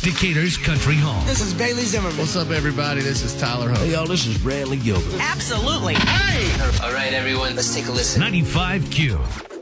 Decatur's Country Home. This is Bailey Zimmerman. What's up, everybody? This is Tyler Hope. Hey, y'all, this is Bradley Gilbert. Absolutely. Hey! All right, everyone, let's take a listen. 95Q.